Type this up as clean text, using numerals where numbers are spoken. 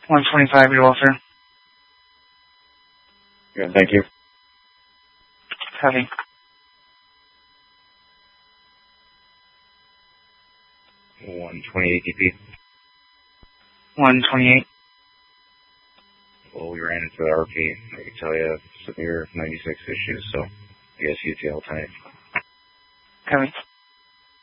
125, your welfare. Good, thank you. Copy. 128 DP. 128. Well, we ran into the RP. I can tell you severe 96 issues, so I guess UTL tonight. Copy.